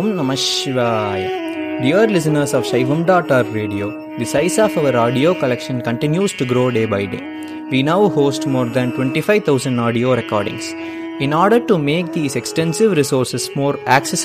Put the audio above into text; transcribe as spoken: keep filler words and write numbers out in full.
Om Namah Shivaya. Dear listeners of Shaivam dot org radio, the size of our audio collection continues to grow day by day. We now host more than twenty-five thousand audio recordings. In order to make these extensive resources more accessible